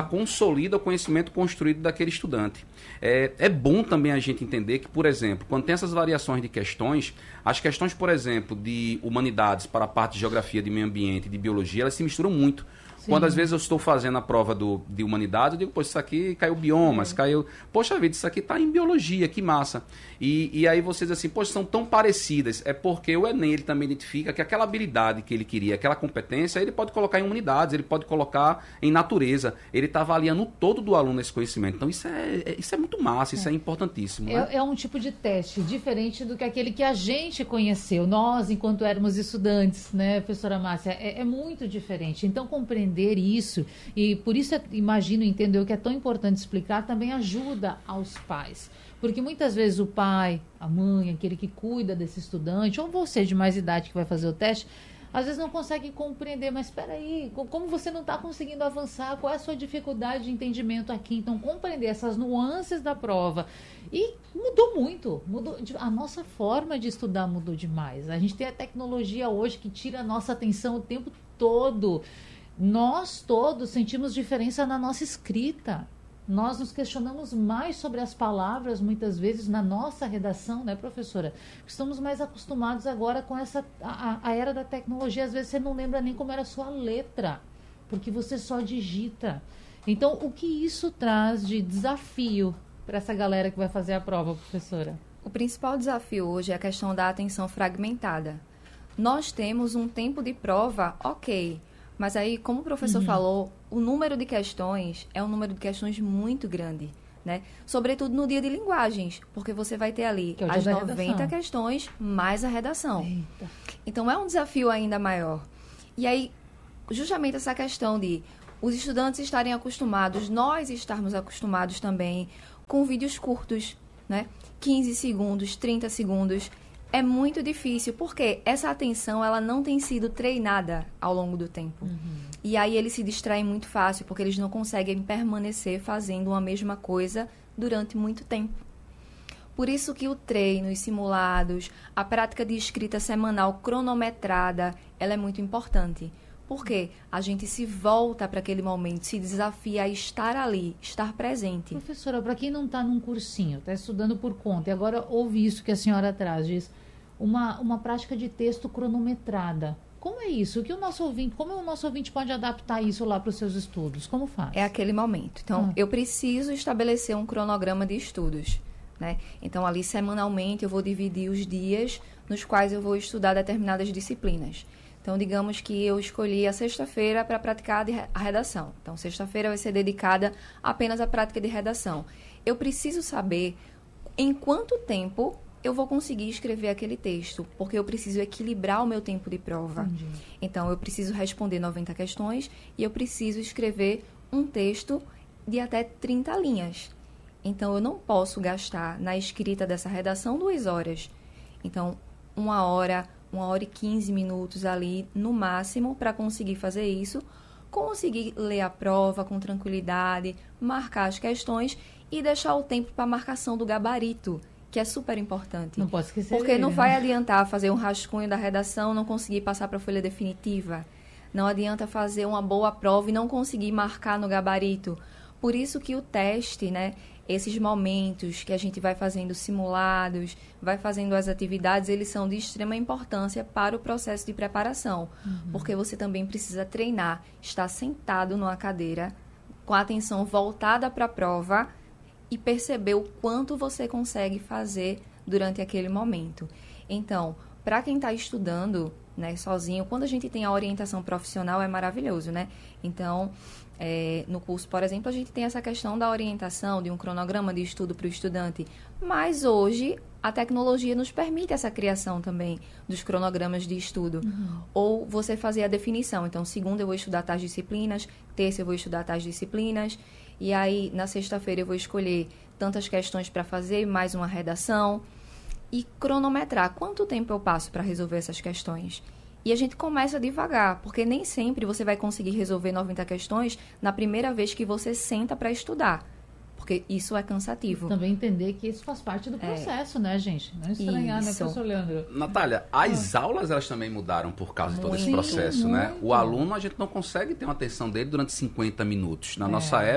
consolida o conhecimento construído daquele estudante. É bom também a gente entender que, por exemplo, quando tem essas variações de questões, as questões, por exemplo, de humanidades para a parte de geografia, de meio ambiente, de biologia, elas se misturam muito. Sim. Quando às vezes eu estou fazendo a prova de humanidade, eu digo, poxa, isso aqui caiu biomas, caiu... Poxa vida, isso aqui está em biologia, que massa. E aí vocês assim, poxa, são tão parecidas. É porque o Enem, ele também identifica que aquela habilidade que ele queria, aquela competência, ele pode colocar em humanidades, ele pode colocar em natureza. Ele está avaliando o todo do aluno esse conhecimento. Então isso é muito massa, isso é importantíssimo. Né? É um tipo de teste diferente do que aquele que a gente conheceu, nós, enquanto éramos estudantes, né, professora Márcia? É muito diferente. Então, compreender isso, e por isso imagino, entender o que é tão importante explicar, também ajuda aos pais. Porque muitas vezes o pai, a mãe, aquele que cuida desse estudante, ou você de mais idade que vai fazer o teste, às vezes não consegue compreender, mas espera aí, como você não está conseguindo avançar, qual é a sua dificuldade de entendimento aqui? Então, compreender essas nuances da prova. E mudou muito, a nossa forma de estudar mudou demais. A gente tem a tecnologia hoje que tira a nossa atenção o tempo todo. Nós todos sentimos diferença na nossa escrita. Nós nos questionamos mais sobre as palavras, muitas vezes, na nossa redação, né, professora? Estamos mais acostumados agora com a era da tecnologia. Às vezes você não lembra nem como era a sua letra, porque você só digita. Então, o que isso traz de desafio para essa galera que vai fazer a prova, professora? O principal desafio hoje é a questão da atenção fragmentada. Nós temos um tempo de prova, ok, mas aí, como o professor falou, o número de questões é um número de questões muito grande, né? Sobretudo no dia de linguagens, porque você vai ter ali as 90 questões mais a redação. Eita. Então, é um desafio ainda maior. E aí, justamente essa questão de os estudantes estarem acostumados, nós estarmos acostumados também com vídeos curtos, né? 15 segundos, 30 segundos... É muito difícil, porque essa atenção ela não tem sido treinada ao longo do tempo. E aí eles se distraem muito fácil, porque eles não conseguem permanecer fazendo uma mesma coisa durante muito tempo. Por isso que o treino, os simulados, a prática de escrita semanal cronometrada, ela é muito importante. Porque a gente se volta para aquele momento, se desafia a estar ali, estar presente. Professora, para quem não está num cursinho, está estudando por conta, e agora ouve isso que a senhora traz, diz, uma prática de texto cronometrada. Como é isso? Como o nosso ouvinte pode adaptar isso lá para os seus estudos? Como faz? É aquele momento. Então, eu preciso estabelecer um cronograma de estudos, né? Então, ali, semanalmente, eu vou dividir os dias nos quais eu vou estudar determinadas disciplinas. Então, digamos que eu escolhi a sexta-feira para praticar a redação. Então, sexta-feira vai ser dedicada apenas à prática de redação. Eu preciso saber em quanto tempo eu vou conseguir escrever aquele texto, porque eu preciso equilibrar o meu tempo de prova. Entendi. Então, eu preciso responder 90 questões e eu preciso escrever um texto de até 30 linhas. Então, eu não posso gastar na escrita dessa redação 2 horas. Então, 1 hora e 15 minutos ali, no máximo, para conseguir fazer isso, conseguir ler a prova com tranquilidade, marcar as questões e deixar o tempo para a marcação do gabarito, que é super importante. Não pode esquecer. Porque não vai adiantar fazer um rascunho da redação, não conseguir passar para a folha definitiva. Não adianta fazer uma boa prova e não conseguir marcar no gabarito. Por isso que o teste, né, esses momentos que a gente vai fazendo simulados, vai fazendo as atividades, eles são de extrema importância para o processo de preparação. Porque você também precisa treinar, estar sentado numa cadeira, com a atenção voltada para a prova e perceber o quanto você consegue fazer durante aquele momento. Então, para quem está estudando, né, sozinho, quando a gente tem a orientação profissional é maravilhoso, né? Então, no curso, por exemplo, a gente tem essa questão da orientação, de um cronograma de estudo para o estudante. Mas hoje, a tecnologia nos permite essa criação também dos cronogramas de estudo. Ou você fazer a definição. Então, segunda eu vou estudar tais disciplinas, terça eu vou estudar tais disciplinas, e aí, na sexta-feira, eu vou escolher tantas questões para fazer, mais uma redação, e cronometrar quanto tempo eu passo para resolver essas questões. E a gente começa devagar, porque nem sempre você vai conseguir resolver 90 questões na primeira vez que você senta para estudar, porque isso é cansativo. Também entender que isso faz parte do processo, né, gente? Não estranhar, né, professor Leandro? Natália, as aulas elas também mudaram por causa de todo esse processo, né? O aluno, a gente não consegue ter uma atenção dele durante 50 minutos. Na nossa época,